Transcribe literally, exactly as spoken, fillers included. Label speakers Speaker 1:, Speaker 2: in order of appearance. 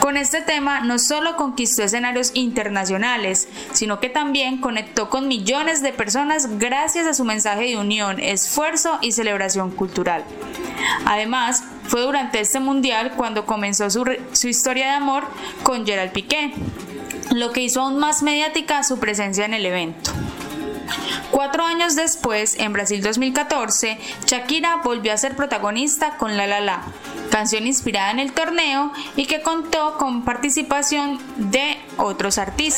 Speaker 1: Con este tema no solo conquistó escenarios internacionales, sino que también conectó con millones de personas gracias a su mensaje de unión, esfuerzo y celebración cultural. Además, fue durante este mundial cuando comenzó su, su historia de amor con Gerard Piqué, lo que hizo aún más mediática su presencia en el evento. Cuatro años después, en Brasil dos mil catorce, Shakira volvió a ser protagonista con La La La, canción inspirada en el torneo y que contó con participación de otros artistas.